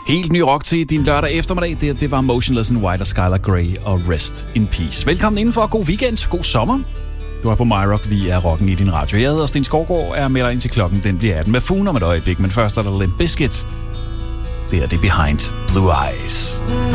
Helt ny rock til din lørdag eftermiddag. Det var Motionless in White og Skylar Grey og Rest in Peace. Velkommen indenfor. God weekend. God sommer. Du er på MyRock. Vi er rocken i din radio. Jeg hedder Sten Skovgaard og er med dig indtil klokken. Den bliver 18 med Fuglen om et øjeblik. Men først er der Limp Bizkit. Det er det Behind Blue Eyes.